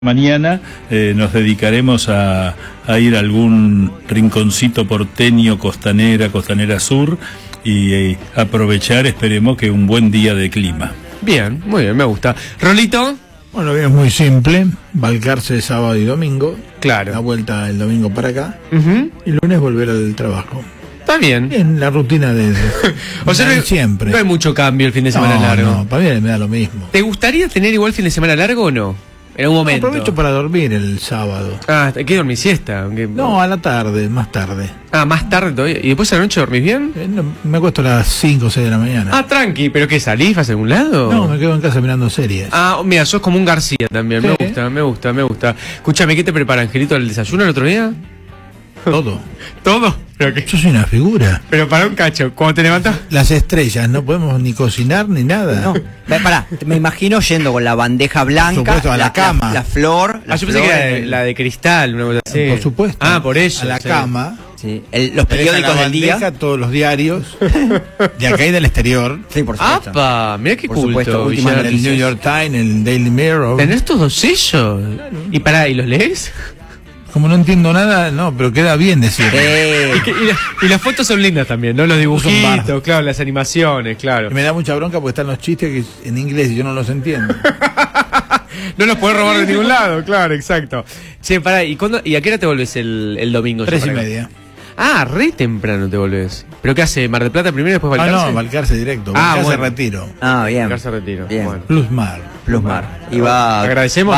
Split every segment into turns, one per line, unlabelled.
Mañana nos dedicaremos a ir a algún rinconcito porteño, costanera sur, y aprovechar, esperemos que un buen día de clima.
Bien, muy bien, me gusta. ¿Rolito?
Bueno, bien, es muy simple. Balcarce sábado y domingo.
Claro.
La vuelta el domingo para acá. Y lunes volver al trabajo.
Está bien.
En la rutina de
o sea,
de siempre.
No hay mucho cambio el fin de semana largo.
No, para mí me da lo mismo.
¿Te gustaría tener igual fin de semana largo o no? En un momento.
Aprovecho para dormir el sábado.
Ah, ¿qué dormís siesta?
No, a la tarde, más tarde.
Ah, más tarde todavía. ¿Y después a la noche dormís bien?
No, me acuesto a las 5 o 6 de la mañana.
Ah, tranqui, ¿pero qué, salís? ¿Vas a algún lado?
No, me quedo en casa mirando series.
Ah, mira, sos como un García también.
Sí.
Me gusta. Escúchame, ¿qué te prepara Angelito el desayuno el otro día?
Todo.
¿Todo? ¿Pero qué?
Yo soy una figura.
Pero para un cacho, ¿cuando te levantas?
Las estrellas, no podemos ni cocinar ni nada.
No, pará, me imagino yendo con la bandeja blanca,
por supuesto, a la cama.
la flor.
Yo pensé que era la de cristal, una cosa así.
Por supuesto.
Ah, por eso.
A la cama.
Sí, los periódicos del día.
Todos los diarios de acá y del exterior.
Sí, por supuesto.
¡Apa! Mirá qué
Por
culto.
supuesto, últimas
Villar.
El New York Times, el Daily Mirror.
¿Tenés todos sellos? ¿Y pará, y los lees?
Como no entiendo nada, no, pero queda bien decir.
Y las fotos son lindas también, ¿no? Los dibujitos,
bárbaros.
claro, las animaciones, claro.
Y me da mucha bronca porque están los chistes que en inglés y yo no los entiendo.
No los podés robar de ningún lado, claro, exacto. Che, pará, ¿y a qué hora te volvés el domingo?
3:30.
Ah, re temprano te volvés. ¿Pero qué hace? ¿Mar del Plata primero y después Balcarce?
No, Balcarce directo.
Ah,
Balcarce
bueno.
Retiro.
Ah, bien.
Balcarce Retiro.
Bien.
Bueno.
Plusmar.
Plusmar. Y va.
Agradecemos.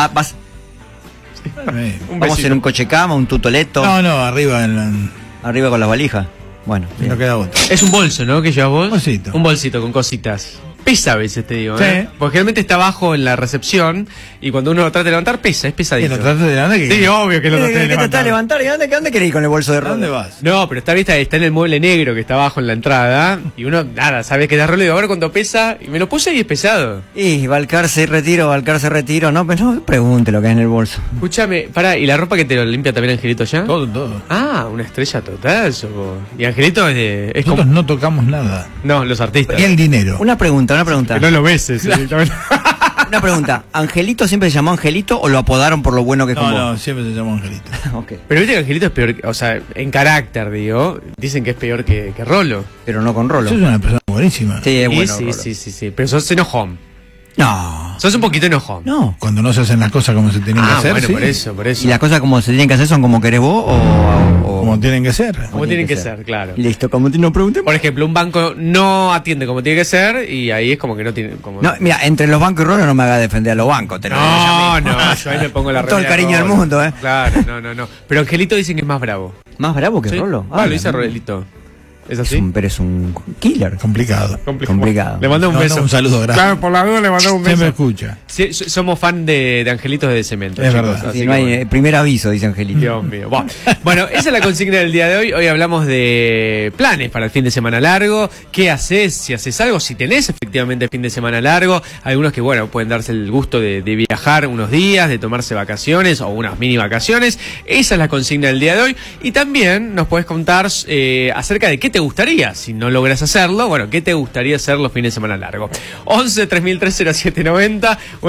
Vamos
besito.
en un coche cama, un tutoleto.
No, arriba
Arriba con las valijas. Bueno, bien.
no queda otro.
Es un bolso, ¿no? Que llevas vos.
Bolsito.
Un bolsito con cositas. Pesa a veces, te digo,
Sí.
Porque generalmente está abajo en la recepción y cuando uno lo trata de levantar, pesa, es
¿Y
pesadito.
lo tratas de levantar?
Sí, obvio que lo traté de
¿Qué te
levantar.
estás a levantar? ¿Y dónde querés ir con el bolso de
¿A dónde
ropa?
vas?
No, pero está en el mueble negro que está abajo en la entrada y uno, nada, sabe que da rolo y digo, a ver cuánto pesa y me lo puse y es pesado.
Y Balcarce Retiro, no, pero no pregunte lo que hay en el bolso.
Escúchame, pará, ¿y la ropa que te lo limpia también Angelito ya?
Todo.
Ah, una estrella total, yo. Y Angelito es
Nosotros
como...
no tocamos nada.
No, los artistas.
Ni el dinero.
Una pregunta.
Que no lo beses.
Una pregunta. ¿Angelito siempre se llamó Angelito o lo apodaron por lo bueno que es con vos?
No, siempre se llama Angelito.
Ok.
Pero viste que Angelito es peor, o sea, en carácter, digo, dicen que es peor que Rolo.
Pero no con Rolo.
Sos una persona buenísima.
Sí, es bueno.
Sí,
Rolo.
sí. Pero sos enojón.
No.
Sos un poquito enojón.
No.
Cuando no se hacen las cosas como se tienen que hacer,
bueno,
sí.
por eso.
¿Y las cosas como se tienen que hacer son como querés vos o
Como tienen que ser.
Como tienen que ser, claro.
Listo, como no pregunté.
Por ejemplo, un banco no atiende como tiene que ser y ahí es como que no tiene... Como...
No, mira, entre los bancos y Rolo no me hagas defender a los bancos. Te lo digo ya mismo.
yo ahí me pongo la
Todo el
remera
cariño del
Rolo.
mundo,
Claro, no. Pero Angelito dicen que es más bravo.
¿Más bravo que
¿Sí?
Rolo?
Lo dice Rolito. ¿Es así?
Pero es un killer.
Complicado.
Complicado.
Le mando un beso.
Un saludo grande.
Claro, por la duda le mando un beso.
Siempre escucha.
Sí, somos fan de Angelitos de Cemento.
Es
chicos,
verdad.
así
Sí,
que
no hay,
bueno.
primer aviso, dice Angelito.
Dios mío. Bueno, esa es la consigna del día de hoy. Hoy hablamos de planes para el fin de semana largo. ¿Qué haces? Si haces algo, si tenés efectivamente fin de semana largo. Algunos que, bueno, pueden darse el gusto de viajar unos días, de tomarse vacaciones o unas mini vacaciones. Esa es la consigna del día de hoy. Y también nos podés contar acerca de qué te gustaría. Si no logras hacerlo, bueno, ¿qué te gustaría hacer los fines de semana largo? 11 3003 0790 o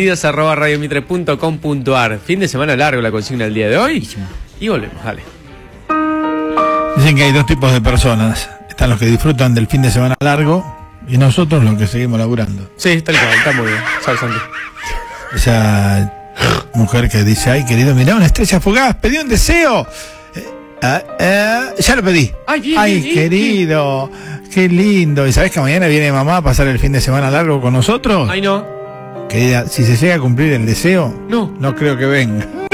encendidos@radiomitre.com.ar. Fin de semana largo la consigna del día de hoy. Y volvemos, dale.
Dicen que hay dos tipos de personas. Están los que disfrutan del fin de semana largo y nosotros los que seguimos laburando.
Sí, tal cual, está muy bien. Chao, Santi.
Esa mujer que dice, ay querido, mirá una estrella fugaz, pedí un deseo. Ya lo pedí. Ay, querido, qué lindo. ¿Y sabés que mañana viene mamá a pasar el fin de semana largo con nosotros?
Ay, no.
Querida, si se llega a cumplir el deseo,
No.
no creo que venga.